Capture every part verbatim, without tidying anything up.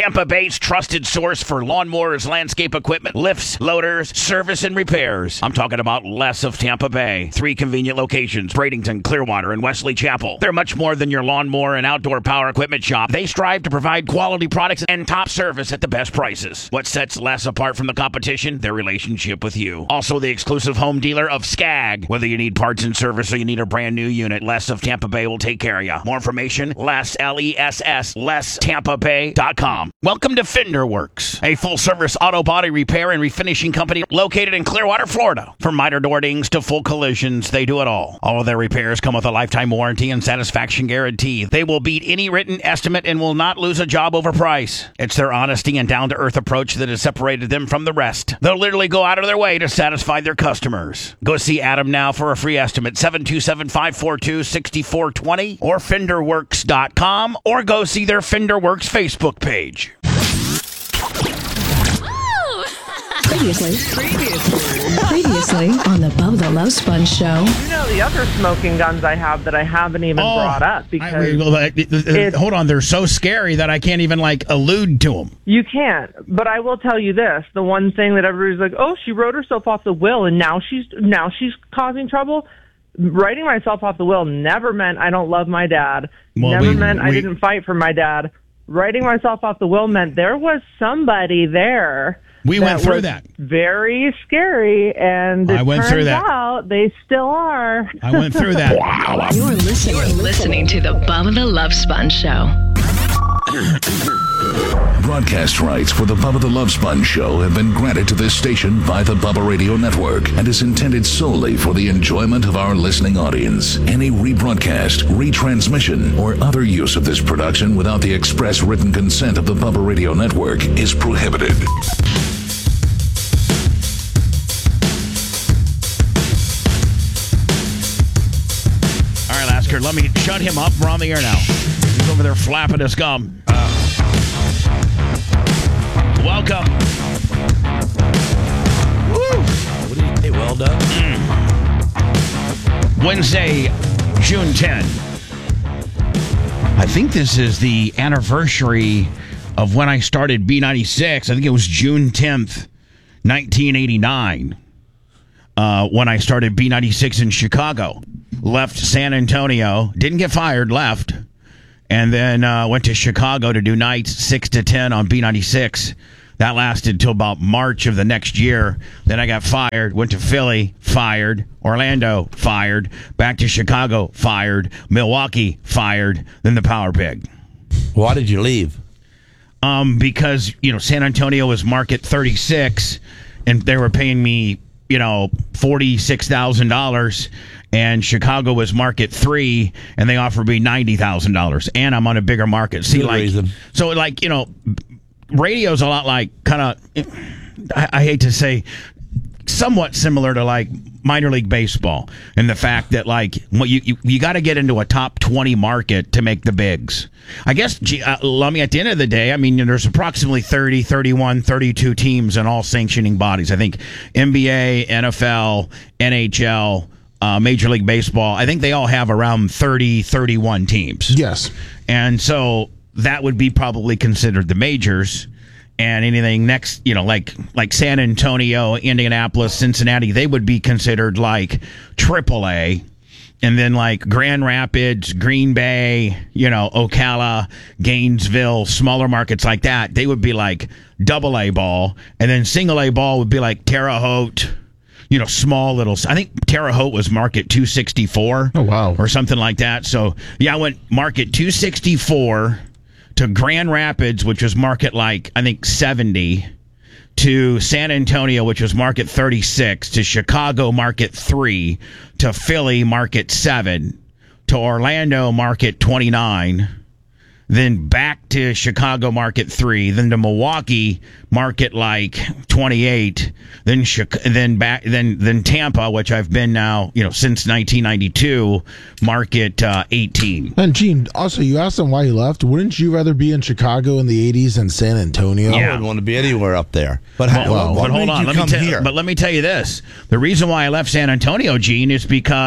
Tampa Bay's trusted source for lawnmowers, landscape equipment, lifts, loaders, service, and repairs. I'm talking about Les of Tampa Bay. Three convenient locations, Bradenton, Clearwater, and Wesley Chapel. They're much more than your lawnmower and outdoor power equipment shop. They strive to provide quality products and top service at the best prices. What sets Les apart from the competition? Their relationship with you. Also the exclusive home dealer of Skag. Whether you need parts and service or you need a brand new unit, Les of Tampa Bay will take care of you. More information, Les, L E S S, les tampa bay dot com. Welcome to Fender Works, a full-service auto body repair and refinishing company located in Clearwater, Florida. From minor door dings to full collisions, they do it all. All of their repairs come with a lifetime warranty and satisfaction guarantee. They will beat any written estimate and will not lose a job over price. It's their honesty and down-to-earth approach that has separated them from the rest. They'll literally go out of their way to satisfy their customers. Go see Adam now for a free estimate, seven two seven, five four two, six four two zero or fender works dot com, or go see their Fender Works Facebook page. Previously, previously, previously on the Bubba the Love Sponge Show. You know the other smoking guns I have that I haven't even oh, brought up because I, hold on, they're so scary that I can't even like allude to them. You can't, but I will tell you this: the one thing that everybody's like, "Oh, she wrote herself off the will, and now she's now she's causing trouble." Writing myself off the will never meant I don't love my dad. Well, never we, meant we, I didn't fight for my dad. Writing myself off the will meant there was somebody there. We that went through was that. Very scary, and it I went turns through that. out they still are. I went through that. Wow. You're listening, You're listening to the Bubba the Love Sponge Show. Broadcast rights for the Bubba the Love Sponge Show have been granted to this station by the Bubba Radio Network and is intended solely for the enjoyment of our listening audience. Any rebroadcast, retransmission, or other use of this production without the express written consent of the Bubba Radio Network is prohibited. All right, Lasker, let me shut him up. We're on the air now. He's over there flapping his gum. Uh, welcome. Woo! What do you, hey, well done. Mm. Wednesday, June tenth. I think this is the anniversary of when I started B ninety-six. I think it was June tenth, nineteen eighty-nine, uh, when I started B ninety-six in Chicago. Left San Antonio, didn't get fired, left, and then uh, went to Chicago to do nights six to ten on B ninety-six. That lasted till about March of the next year. Then I got fired, went to Philly, fired, Orlando, fired, back to Chicago, fired, Milwaukee, fired, then the Power Pig. Why did you leave? Um, because, you know, San Antonio was market thirty-six, and they were paying me, you know, forty-six thousand dollars, and Chicago was market three, and they offered me ninety thousand dollars, and I'm on a bigger market. See, Good like, reason. so, like, you know, radio's a lot like, kind of, I, I hate to say, somewhat similar to, like, minor league baseball, and the fact that, like, well, you you, you got to get into a top twenty market to make the bigs. I guess, gee, uh, let me, at the end of the day, I mean, there's approximately thirty, thirty-one, thirty-two teams in all sanctioning bodies. I think N B A, N F L, N H L, uh, Major League Baseball, I think they all have around thirty, thirty-one teams. Yes. And so that would be probably considered the majors. And anything next, you know, like like San Antonio, Indianapolis, Cincinnati, they would be considered like triple A. And then like Grand Rapids, Green Bay, you know, Ocala, Gainesville, smaller markets like that, they would be like double A ball. And then single A ball would be like Terre Haute, you know, small little. I think Terre Haute was market two sixty-four. Oh, wow. Or something like that. So, yeah, I went market two sixty-four to Grand Rapids, which was market like, I think, seventy, to San Antonio, which was market thirty-six, to Chicago, market three, to Philly, market seven, to Orlando, market twenty-nine, then back to Chicago, market three, then to Milwaukee, market like twenty-eight, then then back then then Tampa, which I've been now, you know, since nineteen ninety-two, market uh, eighteen. And Gene, also you asked him why he left. Wouldn't you rather be in Chicago in the eighties than San Antonio? I wouldn't want to be anywhere up there. But, Well, well, but what hold made on, you let me come tell, here? but let me tell you this: the reason why I left San Antonio, Gene, is because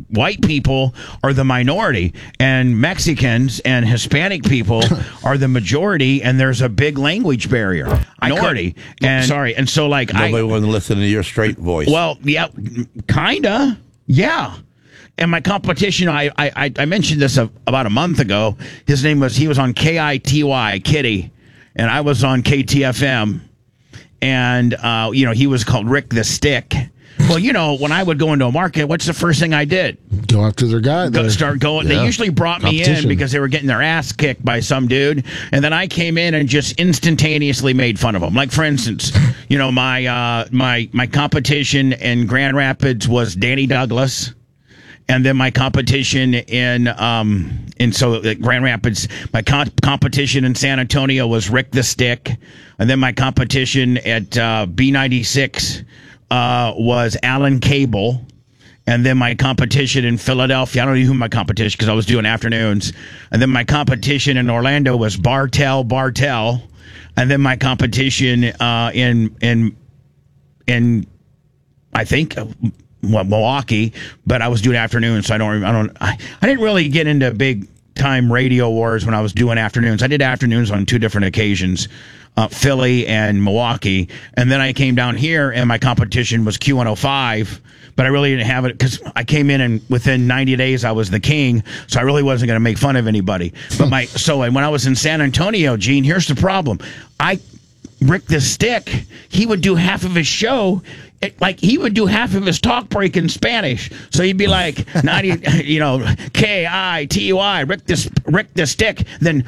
white people are the minority, and Mexicans and Hispanic people are the majority, and there's a big language barrier. Minority. And sorry, and so like Nobody I, wanted to listen to your straight voice. well, yeah, kinda, yeah. And my competition, I I, I mentioned this a, about a month ago. His name was he was on K I T Y, Kitty, and I was on K T F M, and uh, you know he was called Rick the Stick. Well, you know, when I would go into a market, what's the first thing I did? Go after their guy. Go, there. start going. Yeah. They usually brought me in Competition. because they were getting their ass kicked by some dude, and then I came in and just instantaneously made fun of them. Like, for instance, you know, my uh, my my competition in Grand Rapids was Danny Douglas, and then my competition in um in so uh, Grand Rapids, my com- competition in San Antonio was Rick the Stick, and then my competition at uh, B ninety-six. Uh, was Alan Cable, and then my competition in Philadelphia. I don't know who my competition because I was doing afternoons, and then my competition in Orlando was Bartell Bartell, and then my competition uh, in in in I think uh, well, Milwaukee, but I was doing afternoons, so I don't I don't I, I didn't really get into big time radio wars when I was doing afternoons. I did afternoons on two different occasions. Uh, Philly and Milwaukee, and then I came down here, and my competition was Q one oh five, but I really didn't have it because I came in, and within ninety days I was the king, so I really wasn't going to make fun of anybody. But my so when I was in San Antonio, Gene, here's the problem: I Rick the Stick, he would do half of his show. It, like he would do half of his talk break in Spanish, so he'd be like, ninety, you know, K I T Y, Rick the Rick the Stick, then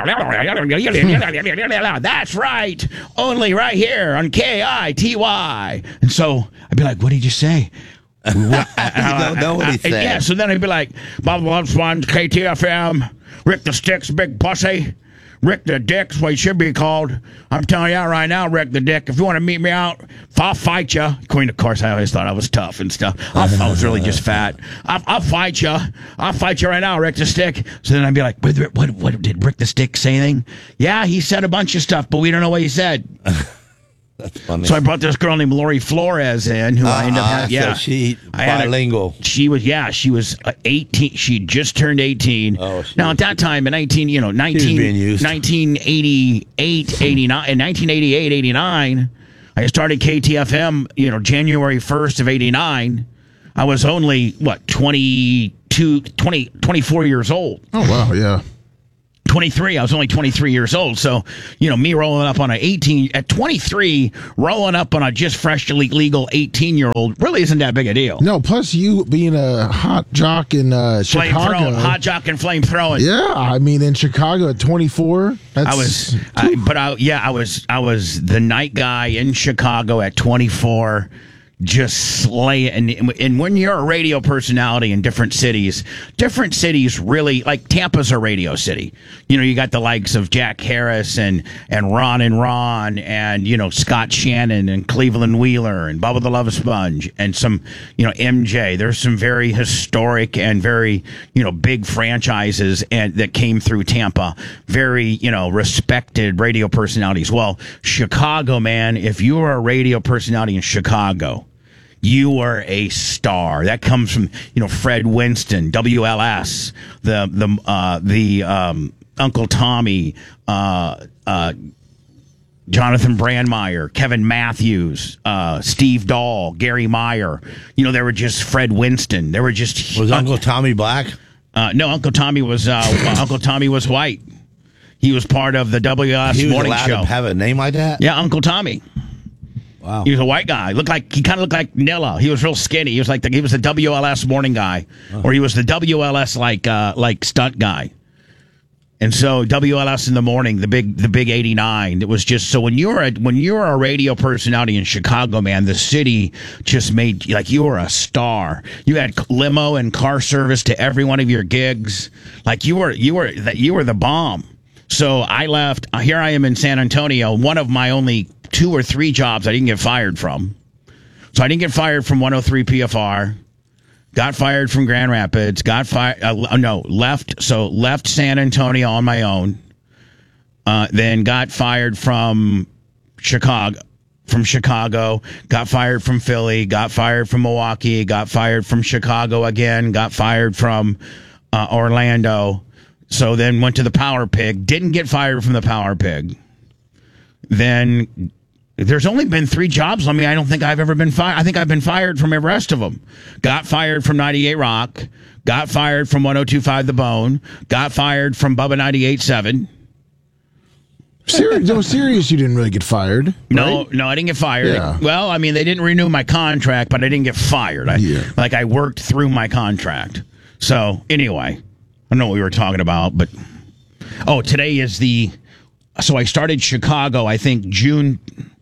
that's right, only right here on K I T Y, and so I'd be like, what did you say? you don't know what he said. Yeah, so then I'd be like, Bob Loves One, K T F M, Rick the Stick's big pussy. Rick the Dick's what he should be called. I'm telling you out right now, Rick the Dick. If you want to meet me out, I'll fight you. Queen, of course, I always thought I was tough and stuff. I'll, I was really just fat. I'll, I'll fight you. I'll fight you right now, Rick the Stick. So then I'd be like, what, what, what did Rick the Stick say anything? Yeah, he said a bunch of stuff, but we don't know what he said. That's funny. So I brought this girl named Lori Flores in, who I ended up Uh-uh, having. Yeah, so she I had a- bilingual. she was, yeah, she was uh, eighteen. She just turned eighteen. Oh, she now was- at that time in nineteen, you know, nineteen, being used. nineteen eighty-eight, eighty-nine, in nineteen eighty-eight, eighty-nine, I started K T F M, you know, January first of eighty-nine. I was only, what, twenty-two, twenty, twenty-four years old. Oh, wow, yeah. twenty-three. I was only twenty-three years old. So, you know, me rolling up on an eighteen, at twenty-three, rolling up on a just freshly legal eighteen-year-old really isn't that big a deal. No, plus you being a hot jock in uh, Flame Chicago. throwing, hot jock and flame throwing. Yeah, I mean, in Chicago at twenty-four, that's, I was, I, but I, yeah, I was, I was the night guy in Chicago at twenty-four, just slay. And, and when you're a radio personality in different cities, different cities really, like Tampa's a radio city. You know, you got the likes of Jack Harris and, and Ron and Ron and, you know, Scott Shannon and Cleveland Wheeler and Bubba the Love Sponge and some, you know, M J. There's some very historic and very, you know, big franchises and that came through Tampa. Very, you know, respected radio personalities. Well, Chicago, man, if you are a radio personality in Chicago, you are a star. That comes from, you know, Fred Winston, W L S, the the uh, the um, Uncle Tommy, uh, uh, Jonathan Brandmeier, Kevin Matthews, uh, Steve Dahl, Gary Meyer. You know, they were just Fred Winston. They were just Was Uncle Tommy black? Uh, no, Uncle Tommy was uh, Uncle Tommy was white. He was part of the W L S He was morning allowed show. to have a name like that? Yeah, Uncle Tommy. Wow. He was a white guy. Looked like he kind of looked like Nilla. He was real skinny. He was like the, he was the W L S morning guy, oh. or he was the W L S like uh, like stunt guy. And so W L S in the morning, the big the big eighty-nine. It was just so when you're a when you're a radio personality in Chicago, man, the city just made like you were a star. You had limo and car service to every one of your gigs. Like you were you were that you were the bomb. So I left. Here I am in San Antonio. One of my only two or three jobs I didn't get fired from. So I didn't get fired from one oh three P F R. Got fired from Grand Rapids. Got fired. Uh, no, left. So left San Antonio on my own. Uh, then got fired from Chicago. from Chicago, got fired from Philly, got fired from Milwaukee, got fired from Chicago again, got fired from uh, Orlando. So then went to the Power Pig, didn't get fired from the Power Pig. Then there's only been three jobs. I mean, I don't think I've ever been fired. I think I've been fired from every rest of them. Got fired from ninety-eight Rock, got fired from one oh two point five The Bone, got fired from Bubba ninety-eight point seven. Serious? No, serious. You didn't really get fired. No, right? no, I didn't get fired. Yeah. Well, I mean, they didn't renew my contract, but I didn't get fired. I, Yeah. Like, I worked through my contract. So, anyway, I don't know what we were talking about, but... Oh, today is the... So, I started Chicago, I think, June...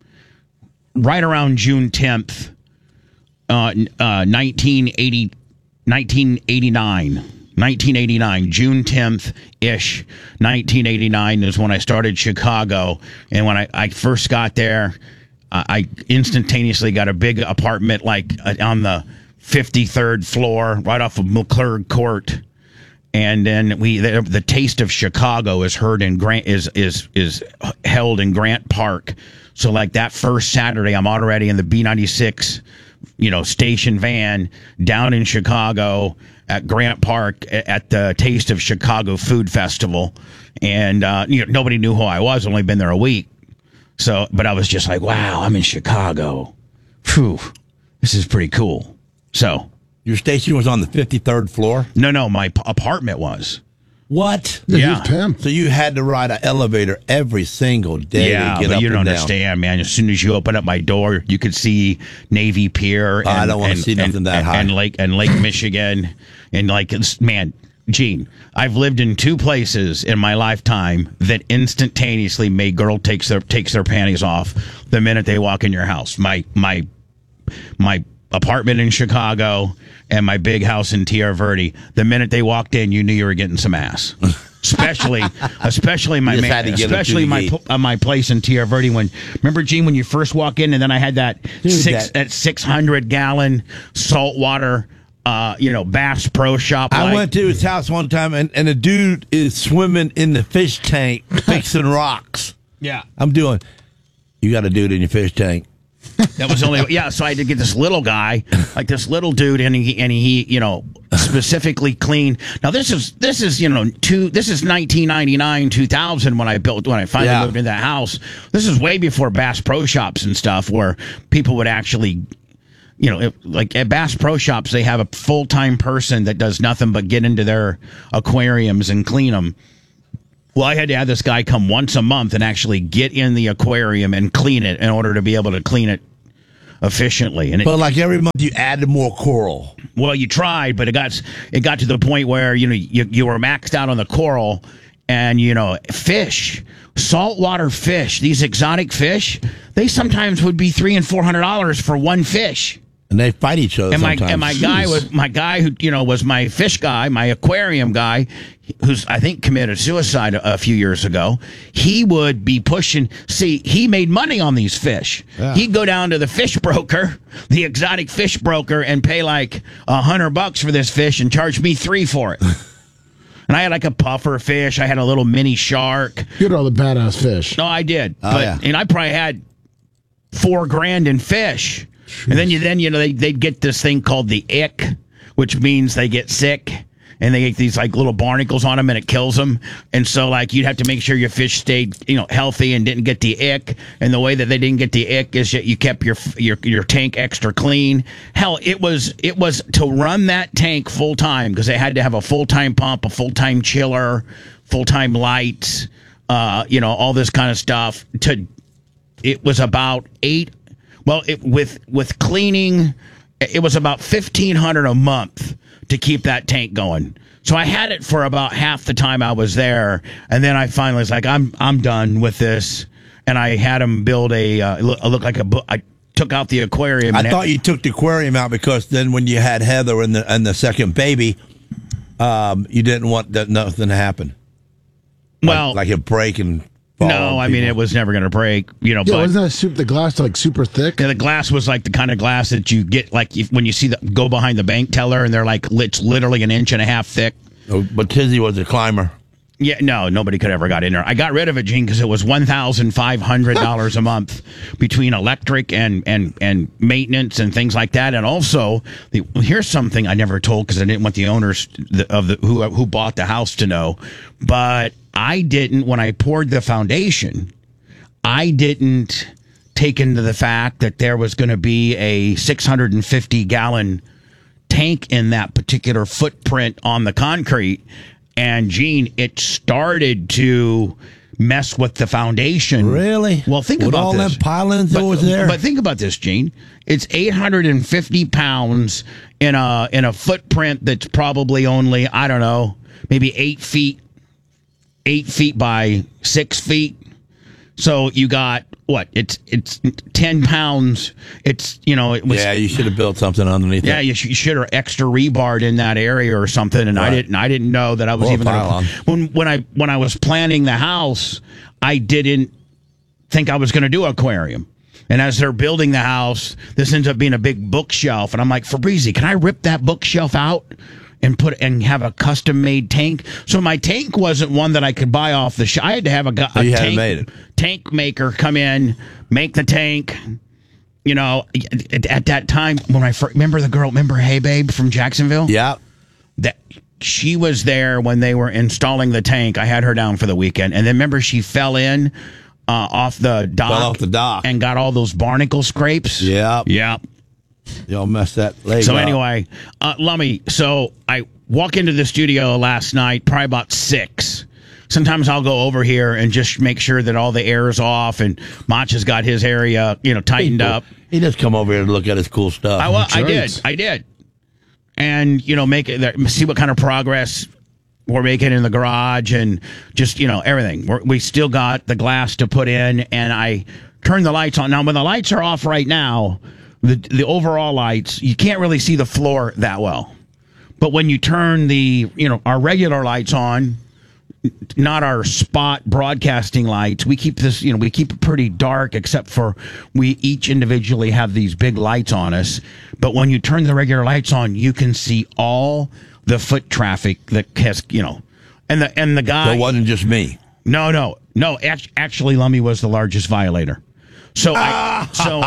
Right around June tenth, uh, uh, nineteen eighty, nineteen eighty-nine. nineteen eighty-nine, June tenth-ish, nineteen eighty-nine is when I started Chicago. And when I, I first got there, uh, I instantaneously got a big apartment like uh, on the fifty-third floor, right off of McClurg Court. And then we the, the Taste of Chicago is heard in Grant is is is held in Grant Park. So like that first Saturday, I'm already in the B ninety-six, you know, station van down in Chicago at Grant Park at the Taste of Chicago Food Festival. And, uh, you know, nobody knew who I was. Only been there a week. So, but I was just like, wow, I'm in Chicago. Phew, this is pretty cool. So. Your station was on the fifty-third floor? No, no, my p- apartment was. What? Yeah, Yeah. he's pimp. So you had to ride an elevator every single day Yeah, to get but up you don't and down. understand, man. As soon as you open up my door, you could see Navy Pier. And, I don't wanna and- see nothing and, that and, high. And Lake and Lake Michigan, and like, it's, man, Gene, I've lived in two places in my lifetime that instantaneously made girl takes their takes their panties off the minute they walk in your house. My my my apartment in Chicago and my big house in Tierra Verde. The minute they walked in, you knew you were getting some ass. Especially, especially my You just ma- had to get it especially through the my gate. pl- uh, my place in Tierra Verde. When remember, Gene, when you first walk in, and then I had that Dude, six that- that six hundred gallon saltwater, uh, you know, Bass Pro Shop. I like- went to his house one time, and, and a dude is swimming in the fish tank fixing rocks. Yeah, I'm doing, you got a dude in your fish tank. that was only yeah. So I had to get this little guy, like this little dude, and he and he, you know, specifically clean. Now this is this is you know two. This is nineteen ninety-nine, two thousand when I built when I finally Yeah. moved into that house. This is way before Bass Pro Shops and stuff, where people would actually. You know, it, like at Bass Pro Shops, they have a full-time person that does nothing but get into their aquariums and clean them. Well, I had to have this guy come once a month and actually get in the aquarium and clean it in order to be able to clean it efficiently. And it, But like every month, you added more coral. well, you tried, but it got it got to the point where you know you you were maxed out on the coral, and you know fish, saltwater fish, these exotic fish, they sometimes would be three and four hundred dollars for one fish. And they fight each other And my sometimes. and my guy was my guy who you know was my fish guy, my aquarium guy, who's I think committed suicide a, a few years ago. He would be pushing. See, he made money on these fish. Yeah. He'd go down to the fish broker, the exotic fish broker, and pay like a hundred bucks for this fish and charge me three for it. And I had like a puffer fish. I had a little mini shark. You had all the badass fish. No, I did. Oh, but yeah. and I probably had four grand in fish. And then you then you know they they'd get this thing called the ick, which means they get sick and they get these like little barnacles on them and it kills them. And so like you'd have to make sure your fish stayed you know healthy and didn't get the ick. And the way that they didn't get the ick is that you kept your your your tank extra clean. Hell, it was it was to run that tank full time because they had to have a full time pump, a full time chiller, full time lights, uh, you know all this kind of stuff. To it was about eight. Well, it, with with cleaning, it was about fifteen hundred a month to keep that tank going. So I had it for about half the time I was there, and then I finally was like, I'm I'm done with this, and I had him build a uh, look, look like a book. I took out the aquarium. I and thought you took the aquarium out because then when you had Heather and the and the second baby, um, you didn't want that nothing to happen. Like, well, like a break and fall no, on I mean people. it was never going to break, you know. Yeah, but wasn't that super, the glass like super thick? yeah, the glass was like the kind of glass that you get like if, when you see the go behind the bank teller, and they're like it's literally an inch and a half thick. Oh, but Tizzy was a climber. Yeah, no, nobody could ever got in there. I got rid of it, Gene, because it was one thousand five hundred dollars a month between electric and, and, and maintenance and things like that. And also, the, here's something I never told because I didn't want the owners of the who who bought the house to know. But I didn't, when I poured the foundation, I didn't take into the fact that there was going to be a six hundred fifty gallon tank in that particular footprint on the concrete. And, Gene, it started to mess with the foundation. Really? Well, think with about all this. them pilings that but, was there. But think about this, Gene. It's eight hundred fifty pounds in a in a footprint that's probably only, I don't know, maybe eight feet, eight feet by six feet. So you got what? It's it's ten pounds. It's you know it was. Yeah, you should have built something underneath. Yeah, it. you, sh- you should have extra rebarred in that area or something. And Right. I didn't. I didn't know that I was Or a even gonna, pylon. when when I when I was planning the house. I didn't think I was going to do an aquarium. And as they're building the house, this ends up being a big bookshelf. And I'm like, Fabrizi, can I rip that bookshelf out and put and have a custom made tank? So my tank wasn't one that I could buy off the shelf. I had to have a, a Oh, you had tank, made it. tank maker come in, make the tank. You know, at, at that time when I first, remember the girl, remember Hey Babe from Jacksonville? Yeah. That she was there when they were installing the tank. I had her down for the weekend. And then remember she fell in uh, off the dock. Fell off the dock. And got all those barnacle scrapes. Yeah. Yeah. Y'all messed that leg So up. anyway, uh, Lummy, so I walk into the studio last night, probably about six. Sometimes I'll go over here and just make sure that all the air is off and Macha's got his area, you know, tightened He- up. He just come over here to look at his cool stuff. I, well, I right. did. I did. And, you know, make it, see what kind of progress we're making in the garage and just, you know, everything. We're, we still got the glass to put in, and I turned the lights on. Now, when the lights are off right now, the the overall lights, you can't really see the floor that well. But when you turn the, you know, our regular lights on, not our spot broadcasting lights. We keep this, you know, we keep it pretty dark, except for we each individually have these big lights on us. But when you turn the regular lights on, you can see all the foot traffic that has, you know, and the and the guy. So it wasn't just me. No, no, no. Act, actually, Lummy was the largest violator. So, I, so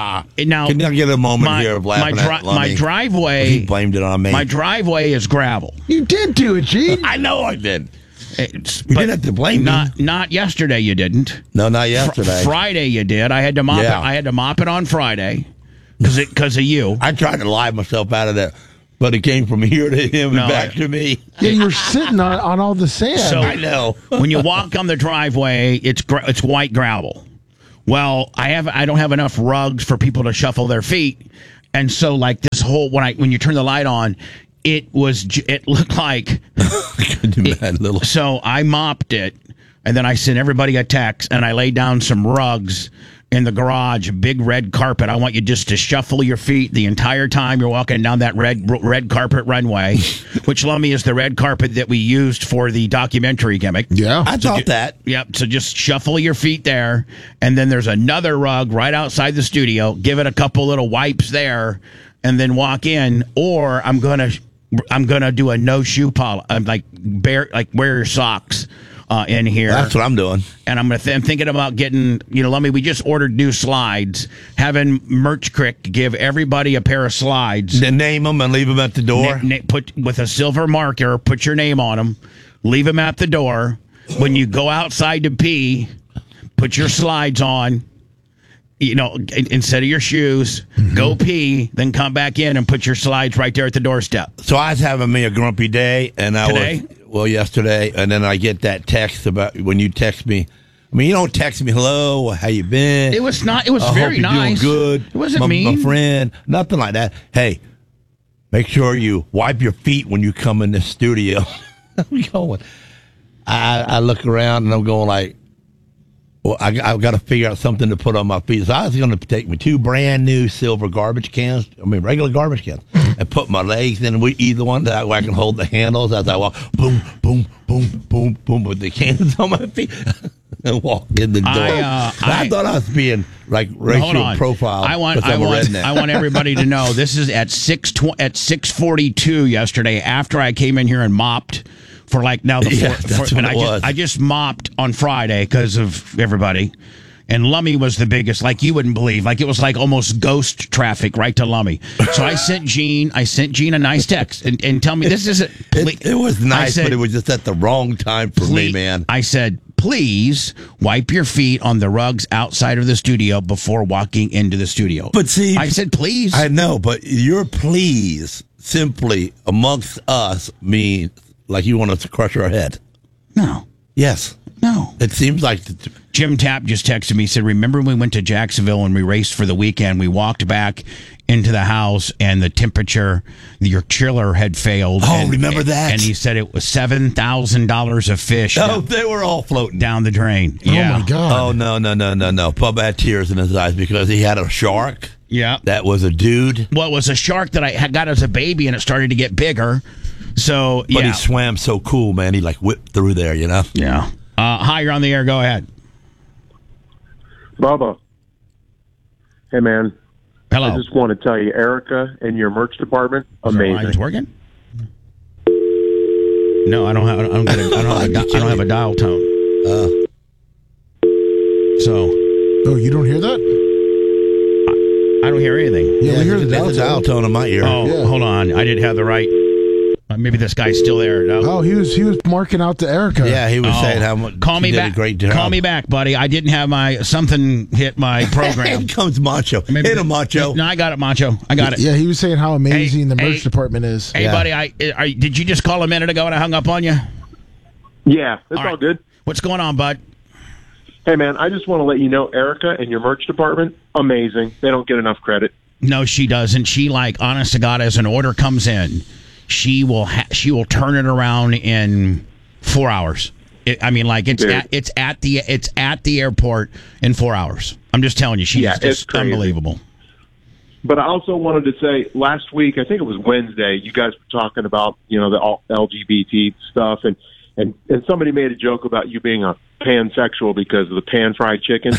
now Can I get a moment my, here of laughing my, at dri- Lummy? my driveway. He blamed it on me. My driveway is gravel. You did do it, Gene. I know I did. It's, You didn't have to blame me. not, Not yesterday. You didn't. No, not Fr- yesterday. Friday you did. I had to mop Yeah. it. I had to mop it on Friday because it because of you. I tried to lie myself out of that, but it came from here to him No, and back I- to me. Yeah, you were sitting on, on all the sand. So I know. when you walk on the driveway, it's gra- it's white gravel. Well, I have I don't have enough rugs for people to shuffle their feet, and so like this whole when I when you turn the light on, it was j- it looked like. Mad little. So I mopped it, and then I sent everybody a text, and I laid down some rugs in the garage, a big red carpet. I want you just to shuffle your feet the entire time you're walking down that red red carpet runway, which, Lummy, is the red carpet that we used for the documentary gimmick. Yeah. I thought that. Yep. So just shuffle your feet there, and then there's another rug right outside the studio. Give it a couple little wipes there, and then walk in. Or I'm gonna I'm gonna do a no shoe polish. I'm like bare like wear your socks uh, in here. That's what I'm doing. And I'm gonna th- I'm thinking about getting, you know, Lummy, we just ordered new slides. Having Merch Crick give everybody a pair of slides. Then name them and leave them at the door. Na- na- put with a silver marker, put your name on them, leave them at the door. When you go outside to pee, put your slides on. You know, in- instead of your shoes, Mm-hmm. go pee, then come back in and put your slides right there at the doorstep. So I was having me a grumpy day, and I Today? was well yesterday, and then I get that text about when you text me. I mean, you don't text me, hello, how you been? It was not. It was I very hope you're nice. doing good. It wasn't my, mean. My friend, nothing like that. Hey, make sure you wipe your feet when you come in the studio. I'm going. I, I look around and I'm going like, well, I, I've got to figure out something to put on my feet. So I was going to take me two brand new silver garbage cans, I mean regular garbage cans, and put my legs in we either one that way I can hold the handles as I walk. Boom, boom, boom, boom, boom, with the cans on my feet. And walk in the door. I, uh, I, I- thought I was being like Hold racial on. profile. I want. 'cause I I'm a want. redneck. I want everybody to know this is at six tw- at six forty two yesterday. After I came in here and mopped for like now the Yeah, fourth. that's for, what and I it was. Just, I just mopped on Friday because of everybody. And Lummy was the biggest, like you wouldn't believe. Like it was like almost ghost traffic right to Lummy. So I sent Gene, I sent Gene a nice text and, and tell me this isn't. It, it was I nice, said, but it was just at the wrong time for me, Please- man. I said, please wipe your feet on the rugs outside of the studio before walking into the studio. But see, I said, please. I know, but your please simply amongst us mean like you want us to crush our head. no, Yes. no. It seems like the, Jim Tapp just texted me, said, remember when we went to Jacksonville and we raced for the weekend? We walked back into the house and the temperature, your chiller had failed. Oh, and, remember that? And he said it was seven thousand dollars of fish oh, down, they were all floating. down the drain. Oh Yeah. my God. Oh, no, no, no, no, no. Bubba had tears in his eyes because he had a shark. Yeah. That was a dude. Well, it was a shark that I had got as a baby and it started to get bigger. So, But yeah. he swam so cool, man. He like whipped through there, you know? Yeah. Uh, hi, you're on the air. Go ahead. Bubba. Hey, man. Hello. I just want to tell you, Erica and your merch department, Is our lines amazing. working? No, I don't have. I don't, get a, I don't have. A, di- I don't have a dial tone. Uh, So Oh, you don't hear that? I don't hear anything. Yeah, we hear the there's a dial dial tone. tone in my ear. Oh, Yeah. hold on. I didn't have the right. Uh, maybe this guy's still there. No. Oh, he was he was marking out to Erica. Yeah, he was Oh. saying how much Call me she did back. a great job. Call me back, buddy. I didn't have my something hit my program. Here comes Macho. Maybe Hit the- him, Macho. No, I got it, Macho. I got it. Yeah, he was saying how amazing Hey, the merch hey. department is. Hey, Yeah. buddy. I are, did you just call a minute ago and I hung up on you? Yeah, it's all, right. good. What's going on, bud? Hey, man, I just want to let you know, Erica and your merch department, amazing. They don't get enough credit. No, she doesn't. She like, honest to God, as an order comes in, she will ha- she will turn it around in four hours. It, I mean, like it's Dude. at, it's at the it's at the airport in four hours. I'm just telling you, she's Yeah, it's just crazy. unbelievable. But I also wanted to say, last week, I think it was Wednesday, you guys were talking about, you know, the all L G B T stuff, and, and, and somebody made a joke about you being a pansexual because of the pan-fried chicken.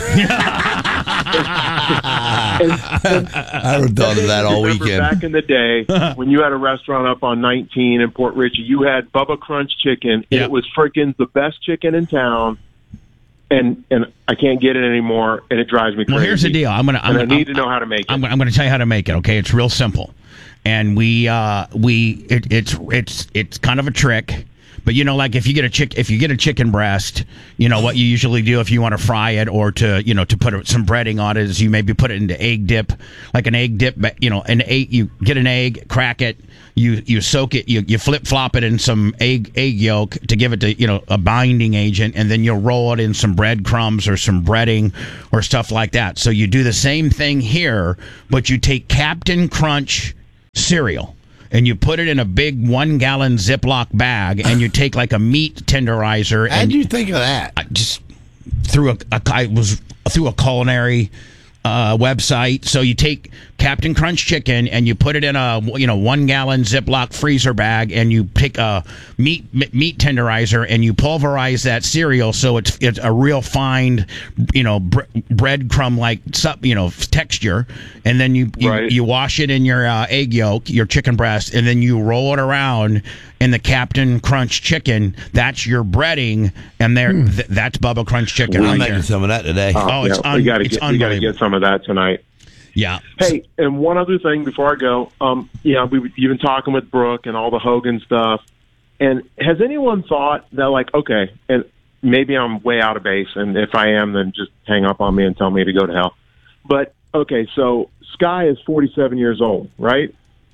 And- and- I would thought of that all Remember weekend. Back in the day, when you had a restaurant up on nineteen in Port Richey, you had Bubba Crunch Chicken, and Yeah. it was freaking the best chicken in town. And and I can't get it anymore, and it drives me crazy. Well, here's the deal. I'm gonna. I'm and I gonna, need to know how to make it. I'm, gonna- I'm going to tell you how to make it. Okay, it's real simple, and we uh we it, it's it's it's kind of a trick. But you know, like if you get a chick, if you get a chicken breast, you know what you usually do if you want to fry it or to you know to put some breading on it is you maybe put it into egg dip, like an egg dip. You know, an egg. You get an egg, crack it, you you soak it, you you flip flop it in some egg egg yolk to give it to you know a binding agent, and then you'll roll it in some breadcrumbs or some breading or stuff like that. So you do the same thing here, but you take Captain Crunch cereal and you put it in a big one gallon Ziploc bag, and you take like a meat tenderizer. How'd and you think of that? I just through a, a I was through a culinary uh, website. So you take Captain Crunch chicken and you put it in a you know one gallon Ziploc freezer bag, and you pick a meat meat tenderizer and you pulverize that cereal so it's it's a real fine you know bre- breadcrumb like you know texture, and then you you, Right. you wash it in your uh, egg yolk, your chicken breast, and then you roll it around in the Captain Crunch chicken. That's your breading, and there th- that's Bubba Crunch chicken I'm right making there. some of that today. Oh, it's yeah, un- we gotta it's get we gotta unbelievable. get some of that tonight. Yeah. Hey, and one other thing before I go, um, yeah, we you've been talking with Brooke and all the Hogan stuff, and has anyone thought that like, okay, and maybe I'm way out of base, and if I am, then just hang up on me and tell me to go to hell. But okay, so Sky is forty-seven years old, right?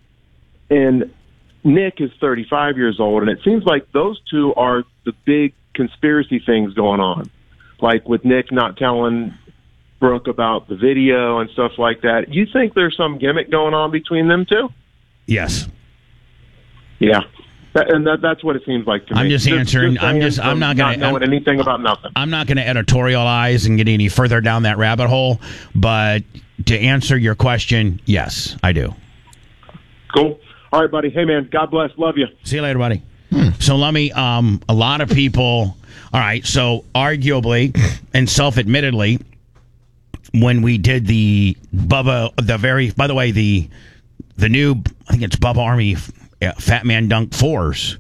And Nick is thirty-five years old, and it seems like those two are the big conspiracy things going on, like with Nick not telling Brooke about the video and stuff like that. You think there's some gimmick going on between them two? Yes. Yeah, that, and that, that's what it seems like to me. I'm just answering- I'm saying just- I'm from not gonna- not knowing I'm- anything about nothing. I'm not going to editorialize and get any further down that rabbit hole, but to answer your question, yes, I do. Cool. All right, buddy. Hey, man. God bless. Love you. See you later, buddy. So let me. Um, a lot of people. All right. So arguably and self-admittedly, when we did the Bubba, the very. By the way, the the new. I think it's Bubba Army uh, Fat Man Dunk fours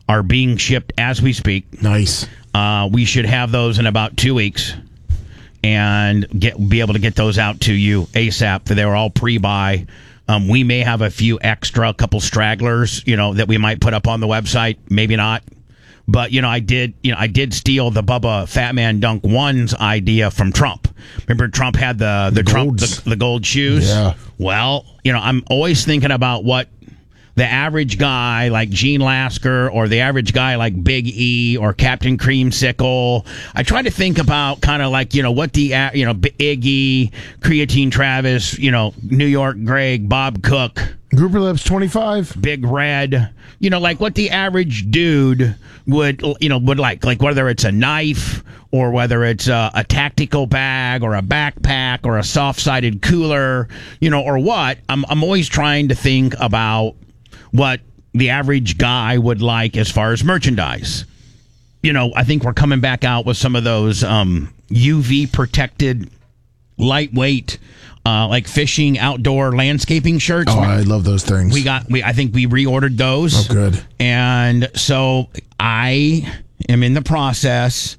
are being shipped as we speak. Nice. Uh, we should have those in about two weeks and get be able to get those out to you ASAP. They were all pre-buy. Um, we may have a few extra, a couple stragglers, you know, that we might put up on the website. Maybe not. But, you know, I did, you know, I did steal the Bubba Fat Man Dunk one's idea from Trump. Remember Trump had the, the, The Trump, golds. the, the gold shoes? Yeah. Well, you know, I'm always thinking about what the average guy like Gene Lasker or the average guy like Big E or Captain Creamsicle. I try to think about kind of like, you know, what the, a- you know, Iggy, Creatine Travis, you know, New York Greg, Bob Cook, Grouper Lips twenty-five. Big Red, you know, like what the average dude would, you know, would like, like whether it's a knife or whether it's a, a tactical bag or a backpack or a soft-sided cooler, you know, or what. I'm, I'm always trying to think about what the average guy would like as far as merchandise. You know, I think we're coming back out with some of those um, U V protected, lightweight, uh, like fishing, outdoor landscaping shirts. Oh, I love those things. We got, we I think we reordered those. Oh, good. And so I am in the process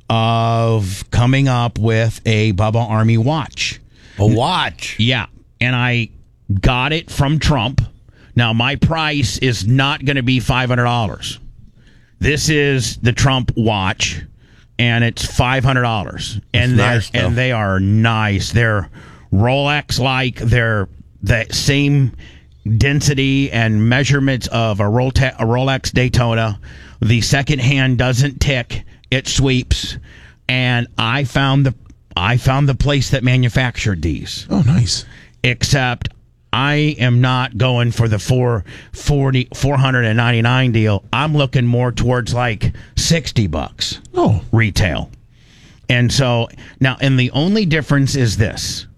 of coming up with a Bubba Army watch. A watch. Yeah. And I got it from Trump. Now, my price is not going to be five hundred dollars. This is the Trump watch, and it's five hundred dollars. And they're nice, though. and they are nice. They're Rolex-like. They're the same density and measurements of a, Rolte- a Rolex Daytona. The second hand doesn't tick; it sweeps. And I found the I found the place that manufactured these. Oh, nice. Except I am not going for the four forty four hundred ninety-nine deal. I'm looking more towards like sixty bucks Oh, retail. And so now, and the only difference is this.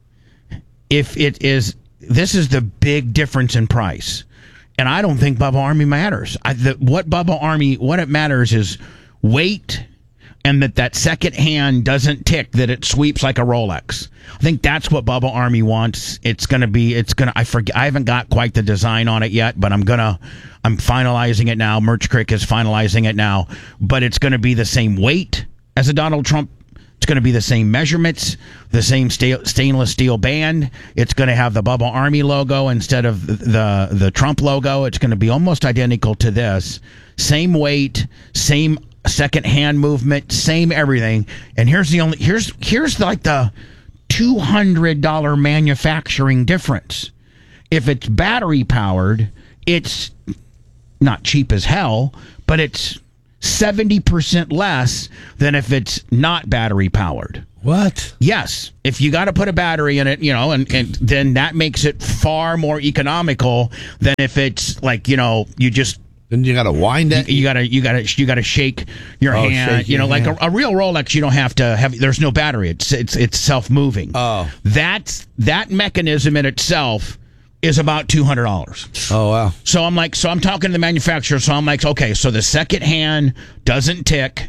If it is, this is the big difference in price. And I don't think Bubba Army matters. I, the, what Bubba Army, what it matters is weight, and that that second hand doesn't tick, that it sweeps like a Rolex. I think that's what Bubba Army wants. It's going to be, it's going to, I forget, I haven't got quite the design on it yet, but I'm going to, I'm finalizing it now. Merch Crick is finalizing it now, but it's going to be the same weight as a Donald Trump. It's going to be the same measurements, the same sta- stainless steel band. It's going to have the Bubba Army logo instead of the, the, the Trump logo. It's going to be almost identical to this. Same weight, same second hand movement, same everything. And here's the only here's here's like the two hundred dollars manufacturing difference. If it's battery powered, it's not cheap as hell, but it's seventy percent less than if it's not battery powered. What? Yes. If you got to put a battery in it, you know, and, and then that makes it far more economical than if it's like, you know, you just Then you got to wind it. You, you gotta, you gotta, you gotta shake your Oh, hand. shake You know, your like a, hand. a real Rolex, you don't have to have. There's no battery. It's it's it's self moving. Oh. That's that mechanism in itself is about two hundred dollars. Oh, wow. So I'm like, so I'm talking to the manufacturer. So I'm like, okay, so the second hand doesn't tick.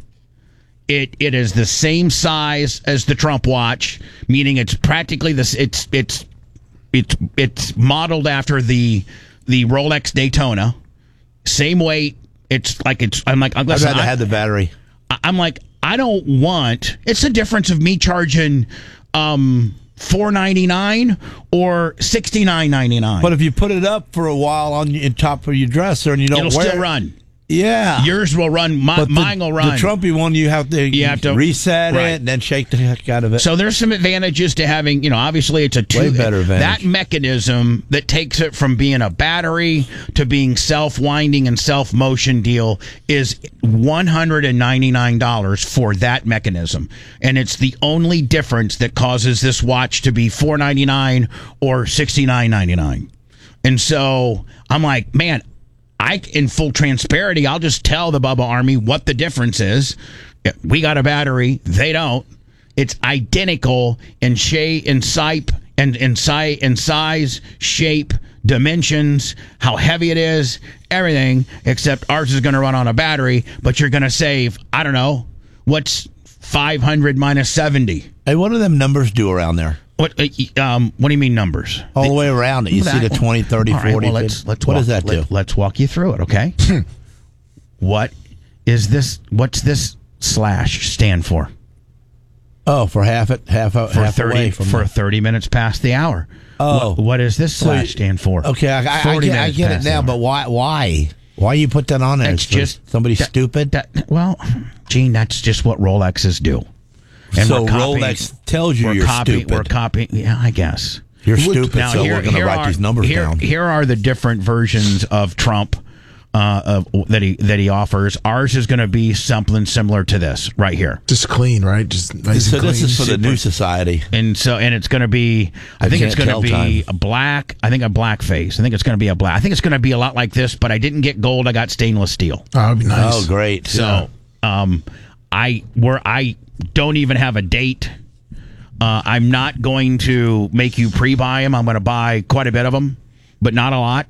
It it is the same size as the Trump watch, meaning it's practically this. It's it's it's it's modeled after the the Rolex Daytona. Same weight. It's like it's. I'm like. I'd Listen, rather I, have the battery. I'm like. I don't want. It's the difference of me charging um, four ninety nine or sixty nine ninety nine. But if you put it up for a while on on top of your dresser and you don't it'll wear still it, run. Yeah. Yours will run. My, But the, mine will run. The Trumpy one, you have to, You have to- reset right. it and then shake the heck out of it. So there's some advantages to having, you know, obviously it's a two, Way better advantage. that mechanism that takes it from being a battery to being self-winding and self-motion deal is one hundred ninety-nine dollars for that mechanism. And it's the only difference that causes this watch to be four ninety-nine or sixty-nine ninety-nine. And so I'm like, man, I, in full transparency, I'll just tell the Bubba Army what the difference is. We got a battery. They don't. It's identical in shape, in size, and in size, in size, shape, dimensions, how heavy it is, everything. Except ours is going to run on a battery, but you're going to save. I don't know what's five hundred minus seventy. Hey, what do them numbers do around there? What? Uh, um. What do you mean numbers? All the way around it. You see the twenty, thirty, All right, forty. well, let's, let's what walk, does that do? Let, let's walk you through it, okay? what is this? What's this slash stand for? Oh, for half it, half a, For half thirty away from for the- thirty minutes past the hour. Oh. what, what does this So slash you- stand for? Okay, I, I, I forty get, I minutes get it past the now, hour. but why? Why? Why you put that on there? That's For just somebody that- stupid. That, well, Gene, that's just what Rolexes do. So we're copying- Rolex tells you we're you're copying, stupid. We're copying. Yeah, I guess. You're stupid, Now, so here- we're going to here write are- these numbers here, down. Here are the different versions of Trump uh, of, that he that he offers. Ours is going to be something similar to this right here. Just clean, right? Just nice So and this clean. is for the new society. And so, and it's going to be. I, I think it's can't going to tell be time. a black. I think a black face. I think it's going to be a black. I think it's going to be a lot like this, but I didn't get gold. I got stainless steel. Oh, that'd be nice. Oh, great. So, um, I where I don't even have a date. Uh, I'm not going to make you pre-buy them. I'm going to buy quite a bit of them, but not a lot,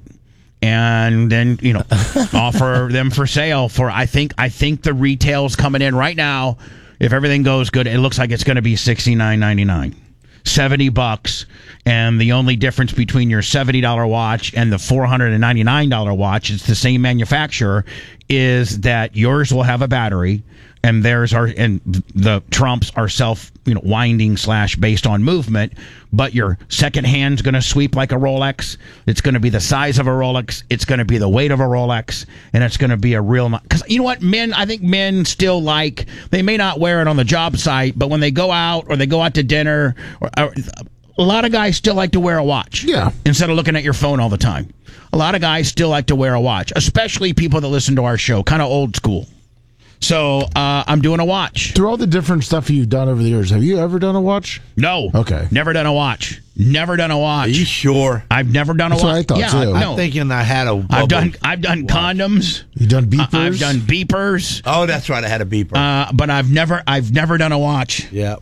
and then you know offer them for sale for. I think I think the retail's coming in right now. If everything goes good, it looks like it's going to be sixty-nine ninety-nine. seventy bucks, and the only difference between your seventy dollar watch and the four hundred ninety-nine dollar watch, it's the same manufacturer, is that yours will have a battery and theirs are, and the Trumps are self, you know, winding slash based on movement, but your second hand's going to sweep like a Rolex. It's going to be the size of a Rolex. It's going to be the weight of a Rolex, and it's going to be a real, because you know what, men, I think men still like, they may not wear it on the job site, but when they go out or they go out to dinner, or, or a lot of guys still like to wear a watch. Yeah. Instead of looking at your phone all the time. A lot of guys still like to wear a watch, especially people that listen to our show, kind of old school. So uh, I'm doing a watch. Through all the different stuff you've done over the years, have you ever done a watch? No. Okay. Never done a watch. Never done a watch. Are you sure? I've never done a That's watch. what I thought, yeah, too. no. I'm thinking I had a. I've a- done. I've done condoms. You done beepers? I- I've done beepers. Oh, that's right. I had a beeper. Uh, but I've never. I've never done a watch. yeah.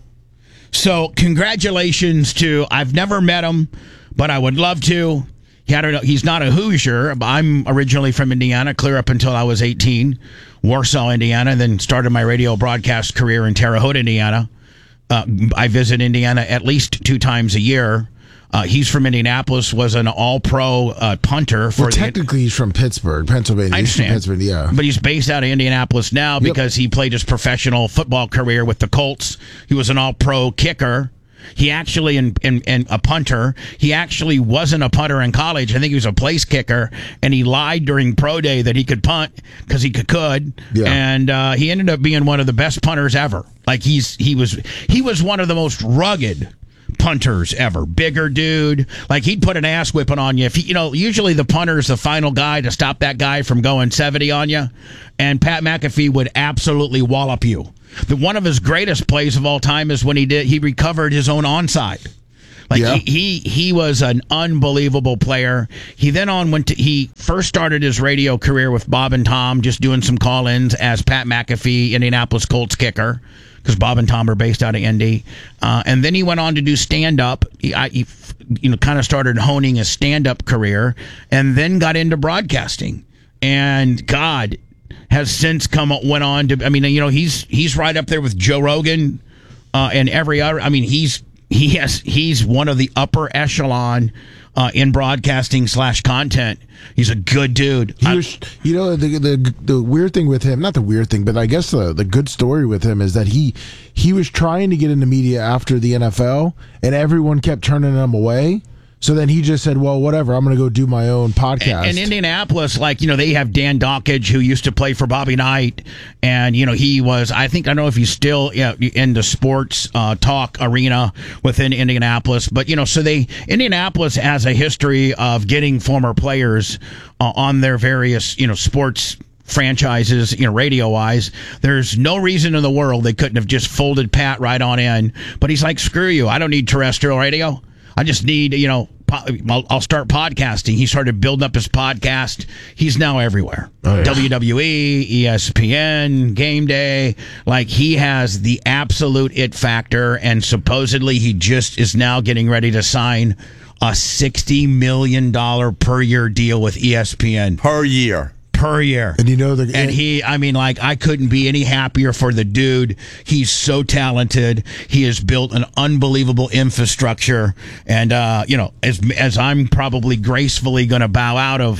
So congratulations to. I've never met him, but I would love to. He had a, he's not a Hoosier. But I'm originally from Indiana, clear up until I was eighteen, Warsaw, Indiana. Then started my radio broadcast career in Terre Haute, Indiana. Uh, I visit Indiana at least two times a year. Uh, he's from Indianapolis. Was an All-Pro uh, punter for Well, the. technically, he's from Pittsburgh, Pennsylvania. I He's from understand. Pittsburgh, yeah. But he's based out of Indianapolis now because he played his professional football career with the Colts. He was an all-pro kicker. He actually, and in, in, in a punter, he actually wasn't a punter in college. I think he was a place kicker, and he lied during pro day that he could punt because he could. could. Yeah. And uh, he ended up being one of the best punters ever. Like he's he was he was one of the most rugged punters ever. Bigger dude. Like he'd put an ass whipping on you. If he, you know, usually the punter's the final guy to stop that guy from going seventy on you. And Pat McAfee would absolutely wallop you. The one of his greatest plays of all time is when he did he recovered his own onside. Like Yeah. he, he he was an unbelievable player. He then on went to he first started his radio career with Bob and Tom, just doing some call-ins as Pat McAfee, Indianapolis Colts kicker, because Bob and Tom are based out of Indy. Uh, and then he went on to do stand-up. He, I, he you know kind of started honing his stand-up career, and then got into broadcasting. And God has since come went on to. I mean, you know, he's he's right up there with Joe Rogan uh, and every other. I mean, he's. He has. He's one of the upper echelon uh, in broadcasting slash content. He's a good dude. He I- was, you know, the, the the weird thing with him, not the weird thing, but I guess the, the good story with him is that he he was trying to get into media after the N F L, and everyone kept turning him away. So then he just said, well, whatever, I'm going to go do my own podcast. And, and Indianapolis, like, you know, they have Dan Dockage, who used to play for Bobby Knight. And, you know, he was, I think, I don't know if he's still you know, in the sports uh, talk arena within Indianapolis. But, you know, so they, Indianapolis has a history of getting former players uh, on their various, you know, sports franchises, you know, radio wise. There's no reason in the world they couldn't have just folded Pat right on in. But he's like, screw you. I don't need terrestrial radio. I just need, you know, po- I'll, I'll start podcasting. He started building up his podcast. He's now everywhere. Oh, yeah. W W E, E S P N, Game Day. Like, he has the absolute it factor, and supposedly he just is now getting ready to sign a sixty million dollars per year deal with E S P N. Per year. Per year. And you know the And he, I mean, like, I couldn't be any happier for the dude. He's so talented. He has built an unbelievable infrastructure. And, uh, you know, as as I'm probably gracefully going to bow out of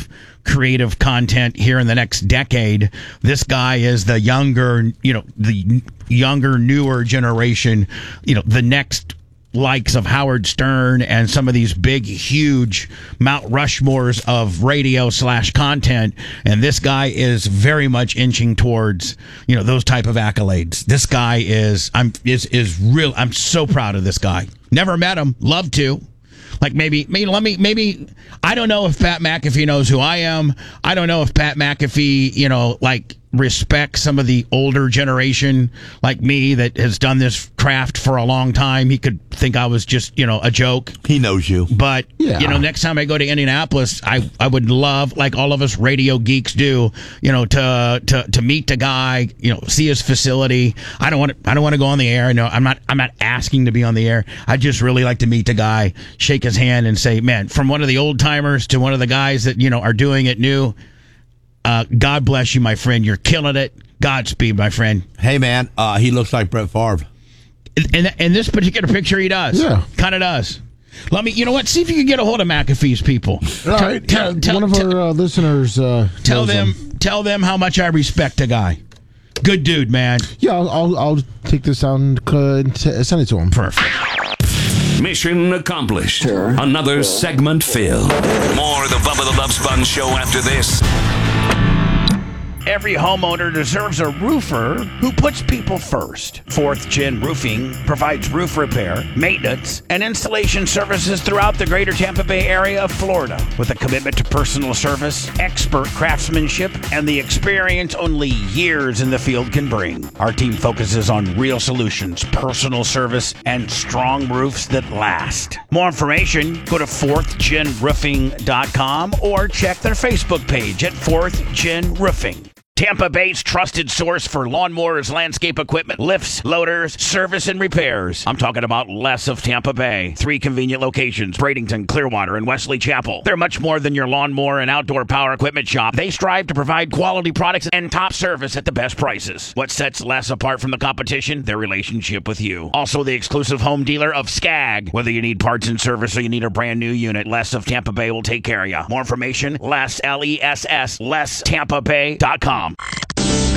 creative content here in the next decade. This guy is the younger, you know, the younger, newer generation, you know, the next likes of Howard Stern and some of these big, huge Mount Rushmores of radio slash content. And this guy is very much inching towards, you know, those type of accolades. This guy is, I'm, is, is real. I'm so proud of this guy. Never met him. Love to. Like maybe, maybe, let me, maybe, I don't know if Pat McAfee knows who I am. I don't know if Pat McAfee, you know, like, respect some of the older generation like me that has done this craft for a long time. He could think I was just, you know, a joke. He knows you. But, Yeah. you know, next time I go to Indianapolis, I, I would love, like all of us radio geeks do, you know, to to to meet the guy, you know, see his facility. I don't want to I don't want to go on the air. No, I'm not I'm not asking to be on the air. I just really like to meet the guy, shake his hand and say, man, from one of the old timers to one of the guys that, you know, are doing it new. Uh, God bless you, my friend. You're killing it. Godspeed, my friend. Hey, man, uh, he looks like Brett Favre. In, in, in this particular picture, he does. Yeah. Kind of does. Let me, you know what? See if you can get a hold of McAfee's people. All right. Tell, yeah, tell, one of tell, our uh, listeners. Uh, tell knows them, him. tell them how much I respect the guy. Good dude, man. Yeah, I'll, I'll, I'll take this sound uh, and t- send it to him. Perfect. Mission accomplished. Another segment filled. More of the Bubba the Love Sponge show after this. Every homeowner deserves a roofer who puts people first. Fourth Gen Roofing provides roof repair, maintenance, and installation services throughout the greater Tampa Bay area of Florida. With a commitment to personal service, expert craftsmanship, and the experience only years in the field can bring. Our team focuses on real solutions, personal service, and strong roofs that last. More information, go to fourth gen roofing dot com or check their Facebook page at fourth gen roofing. Tampa Bay's trusted source for lawnmowers, landscape equipment, lifts, loaders, service, and repairs. I'm talking about Les of Tampa Bay. Three convenient locations, Bradenton, Clearwater, and Wesley Chapel. They're much more than your lawnmower and outdoor power equipment shop. They strive to provide quality products and top service at the best prices. What sets Les apart from the competition? Their relationship with you. Also the exclusive home dealer of Skag. Whether you need parts and service or you need a brand new unit, Les of Tampa Bay will take care of you. More information, Les, L E S S, les tampa bay dot com.